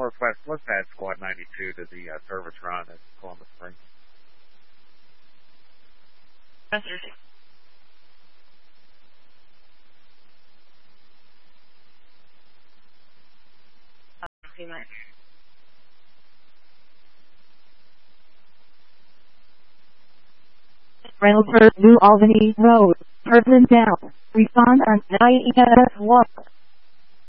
Northwest, let's add Squad 92 to the service run at Columbus Springs. Reynoldsburg, New Albany Road, Kirtland down. Respond on 9 EMS 1.